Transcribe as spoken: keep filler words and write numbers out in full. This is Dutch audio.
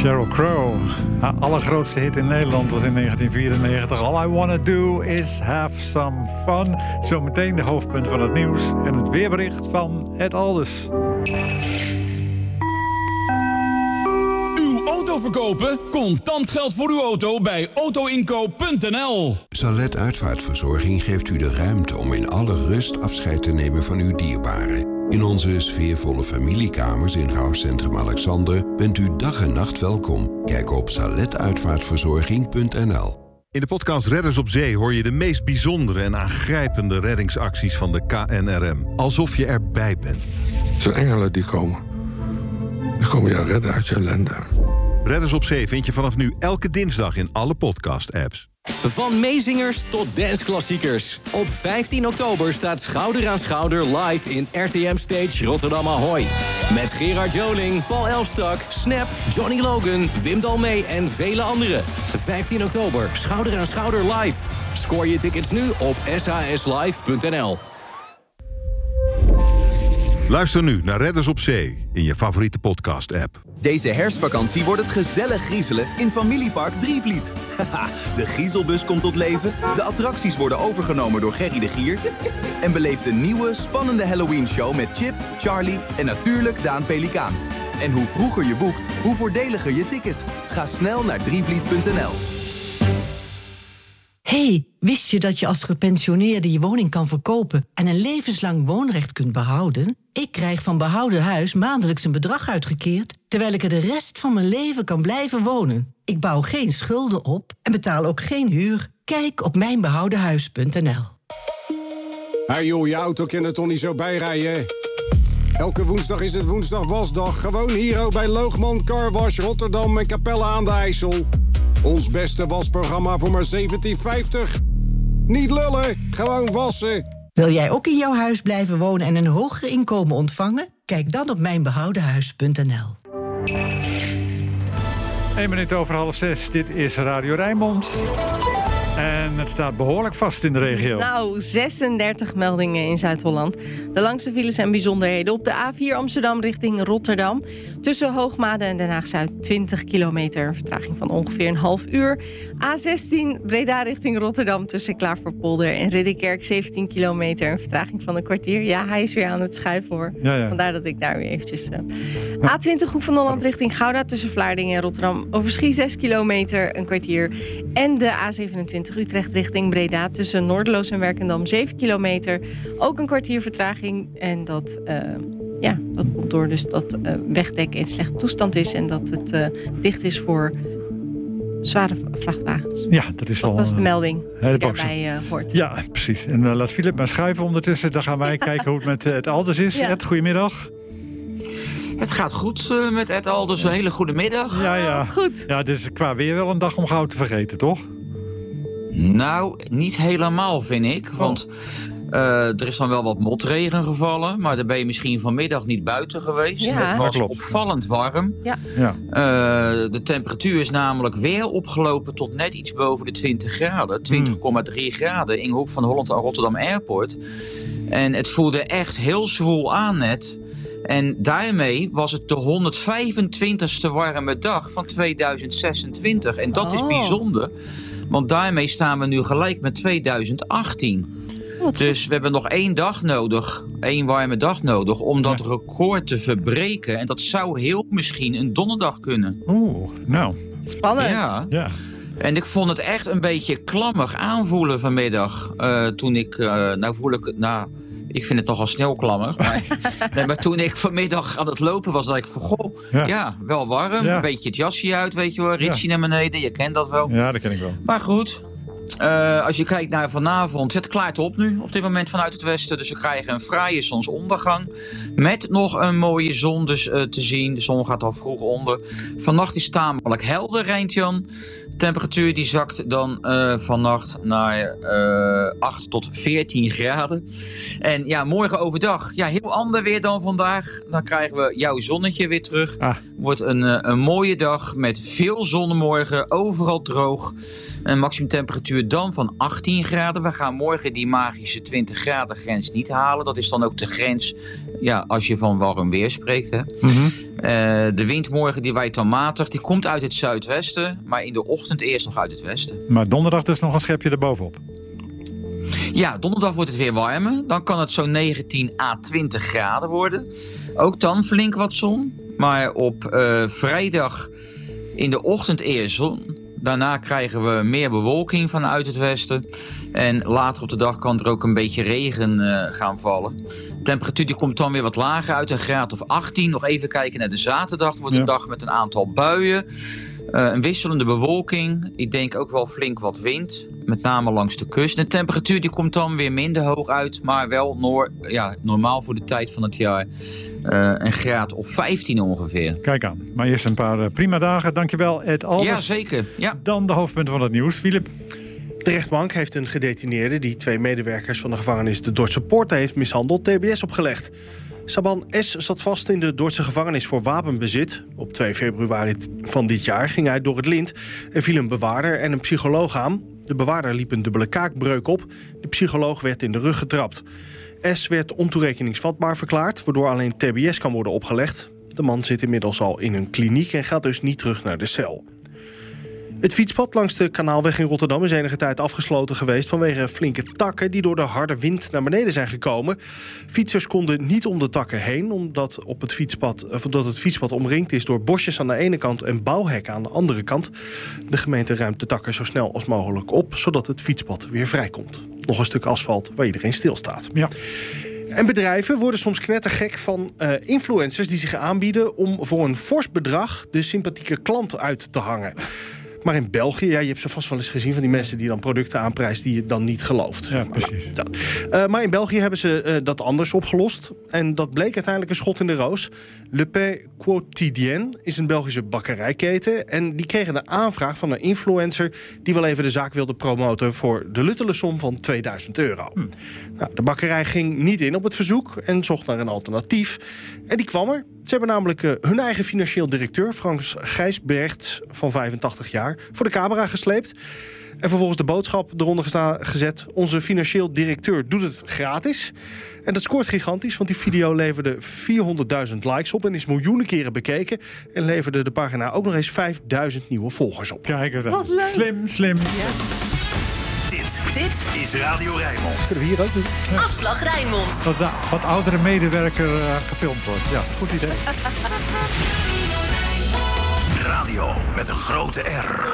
Sheryl Crow. Haar allergrootste hit in Nederland was in negentien vierennegentig. All I Wanna Do Is Have Some Fun. Zometeen de hoofdpunten van het nieuws en het weerbericht van Ed Alders. Uw auto verkopen? Contant geld voor uw auto bij autoinkoop punt n l. Salet Uitvaartverzorging geeft u de ruimte om in alle rust afscheid te nemen van uw dierbaren. In onze sfeervolle familiekamers in rouwcentrum Alexander bent u dag en nacht welkom. Kijk op salet uitvaartverzorging punt n l. In de podcast Redders op Zee hoor je de meest bijzondere en aangrijpende reddingsacties van de K N R M. Alsof je erbij bent. Het zijn engelen die komen. Die komen jou redden uit je ellende. Redders op Zee vind je vanaf nu elke dinsdag in alle podcast-apps. Van meezingers tot danceklassiekers. Op vijftien oktober staat Schouder aan Schouder live in R T M Stage Rotterdam Ahoy. Met Gerard Joling, Paul Elstak, Snap, Johnny Logan, Wim Dalmee en vele anderen. vijftien oktober, Schouder aan Schouder live. Scoor je tickets nu op s h s live punt n l. Luister nu naar Redders op Zee in je favoriete podcast-app. Deze herfstvakantie wordt het gezellig griezelen in Familiepark Drievliet. Haha, de griezelbus komt tot leven, de attracties worden overgenomen door Gerry de Gier... en beleef de nieuwe, spannende Halloween-show met Chip, Charlie en natuurlijk Daan Pelikaan. En hoe vroeger je boekt, hoe voordeliger je ticket. Ga snel naar drievliet punt n l. Hey, wist je dat je als gepensioneerde je woning kan verkopen en een levenslang woonrecht kunt behouden? Ik krijg van Behouden Huis maandelijks een bedrag uitgekeerd, terwijl ik er de rest van mijn leven kan blijven wonen. Ik bouw geen schulden op en betaal ook geen huur. Kijk op mijn behouden huis punt n l. Hey joh, je auto kan er toch niet zo bijrijden? Elke woensdag is het woensdag wasdag. Gewoon hier bij Loogman Car Wash Rotterdam en Capelle aan de IJssel. Ons beste wasprogramma voor maar zeventien vijftig. Niet lullen, gewoon wassen. Wil jij ook in jouw huis blijven wonen en een hoger inkomen ontvangen? Kijk dan op mijn behouden huis punt n l. Eén minuut over half zes, dit is Radio Rijnmond. En het staat behoorlijk vast in de regio. Nou, zesendertig meldingen in Zuid-Holland. De langste files en bijzonderheden op de A vier Amsterdam richting Rotterdam. Tussen Hoogmade en Den Haag-Zuid twintig kilometer. Vertraging van ongeveer een half uur. A zestien Breda richting Rotterdam tussen Klaverpolder en Ridderkerk zeventien kilometer. Een vertraging van een kwartier. Ja, hij is weer aan het schuiven hoor. Ja, ja. Vandaar dat ik daar weer eventjes... Uh... A twintig Hoek van Holland richting Gouda tussen Vlaardingen en Rotterdam. Overschie zes kilometer, een kwartier. En de A zevenentwintig Utrecht richting Breda tussen Noorderloos en Werkendam zeven kilometer. Ook een kwartier vertraging. En dat, uh, ja, dat komt door dus dat uh, wegdek in slechte toestand is. En dat het uh, dicht is voor zware vrachtwagens. Ja, dat is dat al... Dat is de melding die uh, daarbij uh, hoort. Ja, precies. En uh, laat Philip maar schuiven ondertussen. Dan gaan wij ja. kijken hoe het met uh, het Alders is. Ja. Ed, goedemiddag. Het gaat goed uh, met Ed Alders. Een hele goede middag. Ja, ja. Oh, goed. Ja, dit is qua weer wel een dag om gauw te vergeten, toch? Nou, niet helemaal, vind ik. Want uh, er is dan wel wat motregen gevallen. Maar dan ben je misschien vanmiddag niet buiten geweest. Ja. Het was ja, opvallend warm. Ja. Ja. Uh, de temperatuur is namelijk weer opgelopen tot net iets boven de twintig graden. twintig komma drie graden in de hoek van Holland aan Rotterdam Airport. En het voelde echt heel zwoel aan net. En daarmee was het de honderdvijfentwintigste warme dag van tweeduizend zesentwintig. En dat oh. is bijzonder. Want daarmee staan we nu gelijk met tweeduizend achttien. Wat? Dus we hebben nog één dag nodig, één warme dag nodig, om dat ja. record te verbreken. En dat zou heel misschien een donderdag kunnen. Oeh, nou. Spannend. Ja. ja. En ik vond het echt een beetje klammig aanvoelen vanmiddag. Uh, toen ik, uh, nou voel ik het, nou... Ik vind het nogal snel klammig. Maar, nee, maar toen ik vanmiddag aan het lopen was, dacht ik van goh, ja, ja wel warm. Ja. Een beetje het jasje uit, weet je wel. Ritje ja. naar beneden, je kent dat wel. Ja, dat ken ik wel. Maar goed, uh, als je kijkt naar vanavond, het klaart op nu op dit moment vanuit het westen. Dus we krijgen een fraaie zonsondergang. Met nog een mooie zon dus uh, te zien. De zon gaat al vroeg onder. Vannacht is het tamelijk helder, Rijntjan. De temperatuur die zakt dan uh, vannacht naar uh, acht tot veertien graden. En ja, morgen overdag, ja, heel ander weer dan vandaag. Dan krijgen we jouw zonnetje weer terug. Ah. Wordt een, uh, een mooie dag met veel zon morgen, overal droog. Een maximumtemperatuur Amsterdam van achttien graden. We gaan morgen die magische twintig graden grens niet halen. Dat is dan ook de grens ja, als je van warm weer spreekt. Hè. Mm-hmm. Uh, de wind morgen die waait dan matig. Die komt uit het zuidwesten, maar in de ochtend eerst nog uit het westen. Maar donderdag dus nog een schepje erbovenop. Ja, donderdag wordt het weer warmer. Dan kan het zo'n negentien à twintig graden worden. Ook dan flink wat zon. Maar op uh, vrijdag in de ochtend eerst zon. Daarna krijgen we meer bewolking vanuit het westen. En later op de dag kan er ook een beetje regen uh, gaan vallen. De temperatuur die komt dan weer wat lager uit, een graad of achttien. Nog even kijken naar de zaterdag. Het wordt een ja. dag met een aantal buien. Uh, een wisselende bewolking. Ik denk ook wel flink wat wind. Met name langs de kust. De temperatuur die komt dan weer minder hoog uit. Maar wel noor, ja, normaal voor de tijd van het jaar. Uh, een graad of vijftien ongeveer. Kijk aan. Maar eerst een paar uh, prima dagen. Dankjewel, Ed Albers. Ja, zeker. Ja. Dan de hoofdpunten van het nieuws. Filip. De rechtbank heeft een gedetineerde die twee medewerkers van de gevangenis de Dordtse Poorten heeft mishandeld T B S opgelegd. Saban S. zat vast in de Dordtse gevangenis voor wapenbezit. Op twee februari van dit jaar ging hij door het lint en viel een bewaarder en een psycholoog aan. De bewaarder liep een dubbele kaakbreuk op. De psycholoog werd in de rug getrapt. S. werd ontoerekeningsvatbaar verklaard, waardoor alleen T B S kan worden opgelegd. De man zit inmiddels al in een kliniek en gaat dus niet terug naar de cel. Het fietspad langs de Kanaalweg in Rotterdam is enige tijd afgesloten geweest vanwege flinke takken die door de harde wind naar beneden zijn gekomen. Fietsers konden niet om de takken heen, omdat, op het, fietspad, omdat het fietspad omringd is door bosjes aan de ene kant en bouwhekken aan de andere kant. De gemeente ruimt de takken zo snel als mogelijk op, zodat het fietspad weer vrijkomt. Nog een stuk asfalt waar iedereen stilstaat. Ja. En bedrijven worden soms knettergek van uh, influencers die zich aanbieden om voor een fors bedrag de sympathieke klant uit te hangen. Maar in België, ja, je hebt ze vast wel eens gezien van die mensen die dan producten aanprijzen die je dan niet gelooft. Ja, precies. Nou, uh, maar in België hebben ze uh, dat anders opgelost. En dat bleek uiteindelijk een schot in de roos. Le Pain Quotidien is een Belgische bakkerijketen. En die kregen een aanvraag van een influencer die wel even de zaak wilde promoten voor de luttele som van tweeduizend euro. Hm. Nou, de bakkerij ging niet in op het verzoek en zocht naar een alternatief. En die kwam er. Ze hebben namelijk uh, hun eigen financieel directeur, Frans Gijsbrechts, van vijfentachtig jaar, voor de camera gesleept. En vervolgens de boodschap eronder gezet: onze financieel directeur doet het gratis. En dat scoort gigantisch, want die video leverde vierhonderdduizend likes op en is miljoenen keren bekeken. En leverde de pagina ook nog eens vijfduizend nieuwe volgers op. Kijk eens aan. Slim, slim. Ja. Dit, dit is Radio Rijnmond. Kunnen we hier ook doen? Ja. Afslag Rijnmond. Dat de wat oudere medewerker uh, gefilmd wordt. Ja, goed idee. Radio met een grote R.